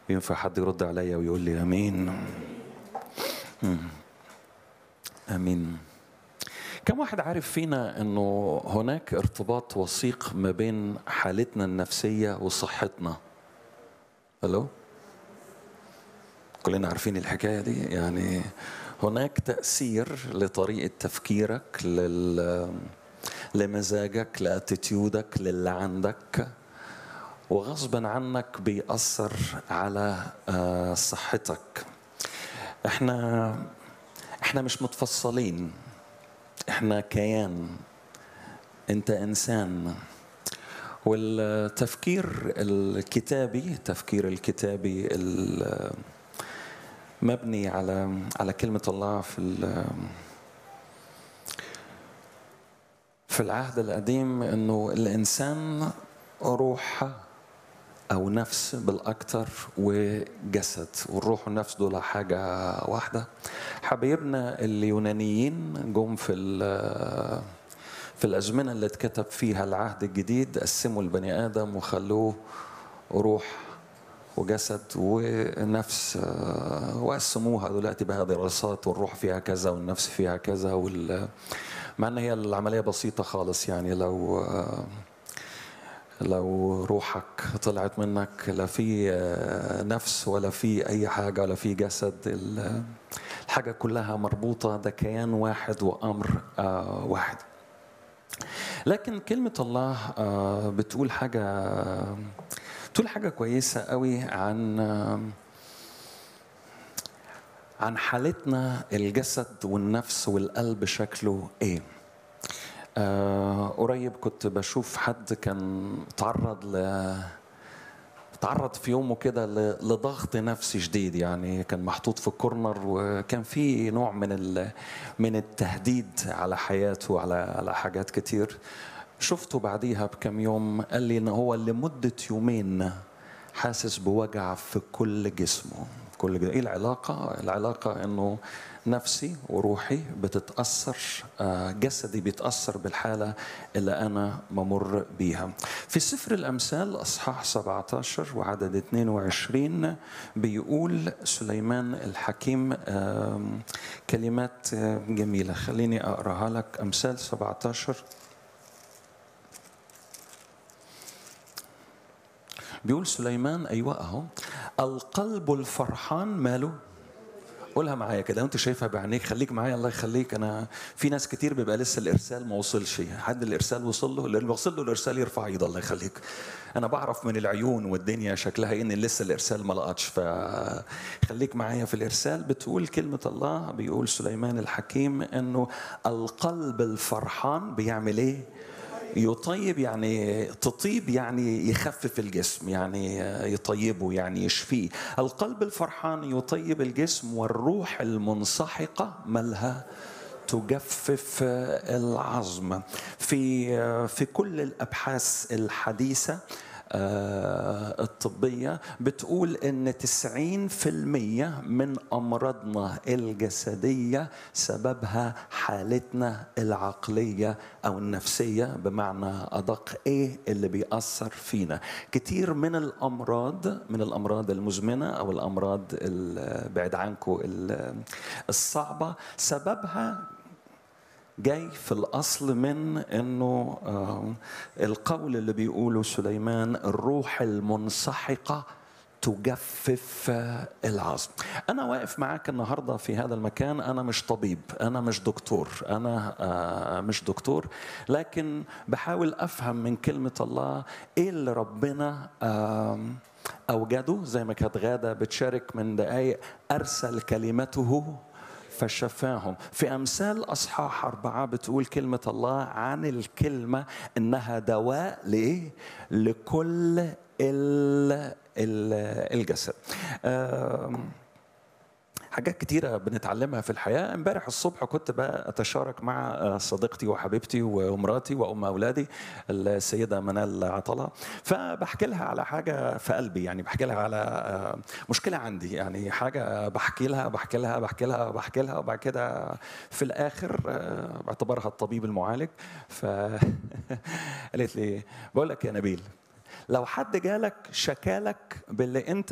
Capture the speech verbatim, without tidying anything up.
ينفع حد يرد عليا ويقول لي امين؟ مم. امين. كم واحد عارف فينا انه هناك ارتباط وثيق ما بين حالتنا النفسية وصحتنا؟ الو، كلنا عارفين الحكاية دي. يعني هناك تأثير لطريقة تفكيرك، لل لمزاجك، لاتيتيودك، للي عندك، وغصبا عنك بيأثر على صحتك. احنا احنا مش متفصلين، احنا كيان، انت انسان. والتفكير الكتابي التفكير الكتابي مبني على على كلمة الله في في العهد القديم، انه الانسان روح او نفس بالاكثر وجسد، والروح والنفس دول حاجه واحده. حبايبنا اليونانيين جم في في الازمنه اللي اتكتب فيها العهد الجديد قسموا البني ادم وخلوه روح وجسد ونفس، وقسموها دلوقتي بقى دراسات، والروح فيها كذا والنفس فيها كذا، وال مع ان هي العمليه بسيطه خالص. يعني لو لو روحك طلعت منك لا في نفس ولا في اي حاجه ولا في جسد، الحاجه كلها مربوطه، ده كيان واحد وامر واحد. لكن كلمه الله بتقول حاجه بتقول حاجه كويسه قوي عن عن حالتنا، الجسد والنفس والقلب شكله ايه. آه قريب كنت بشوف حد كان تعرض ل تعرض في يومه كده لضغط نفسي شديد، يعني كان محطوط في كورنر، وكان في نوع من ال... من التهديد على حياته، على على حاجات كتير. شفته بعديها بكم يوم قال لي ان هو لمدة يومين حاسس بوجع في كل جسمه. كل جسمه. ايه العلاقة؟ العلاقة انه نفسي وروحي بتتأثر، جسدي بيتأثر بالحالة اللي أنا ممر بيها. في سفر الأمثال أصحاح سبعة عشر وعدد اثنين وعشرين بيقول سليمان الحكيم كلمات جميلة، خليني أقرأها لك. أمثال سبعة عشر بيقول سليمان، أيوة أهو، القلب الفرحان ماله؟ قولها معايا كده وانت شايفها بعينيك، خليك معايا الله يخليك. انا في ناس كتير بيبقى لسه الارسال ما وصلش، حد الارسال وصل له، اللي وصل له الارسال يرفع ايده الله يخليك. انا بعرف من العيون والدنيا شكلها ايه ان لسه الارسال ما لقطش، فخليك معايا في الارسال. بتقول كلمه الله، بيقول سليمان الحكيم انه القلب الفرحان بيعمل ايه؟ يطيب. يعني تطيب يعني يخفف الجسم، يعني يطيبه، يعني يشفيه. القلب الفرحان يطيب الجسم، والروح المنسحقة ملها تجفف العظم. في في كل الأبحاث الحديثة الطبية بتقول إن تسعين في المية من أمراضنا الجسدية سببها حالتنا العقلية أو النفسية، بمعنى أدق إيه اللي بيأثر فينا. كتير من الأمراض من الأمراض المزمنة أو الأمراض بعد عنكم الصعبة سببها جاي في الأصل من أنه القول اللي بيقوله سليمان الروح المنسحقة تجفف العظم. أنا واقف معاك النهاردة في هذا المكان، أنا مش طبيب، أنا مش دكتور، أنا مش دكتور، لكن بحاول أفهم من كلمة الله إيه اللي ربنا أوجده. زي ما كانت غادة بتشارك من دقايق، أرسل كلمته فشفاهم. في أمثال أصحاح أربعة بتقول كلمة الله عن الكلمة إنها دواء لإيه؟ لكل الجسد. حاجات كتيرة بنتعلمها في الحياة. امبارح الصبح كنت بقى أتشارك مع صديقتي وحبيبتي ومراتي وأم أولادي السيدة منال عطلة، فبحكي لها على حاجة في قلبي، يعني بحكي لها على مشكلة عندي، يعني حاجة بحكي لها بحكي لها بحكي لها بحكي لها وبعد كده في الآخر باعتبارها الطبيب المعالج، فقالت لي بقول لك يا نبيل، لو حد جالك شكالك باللي أنت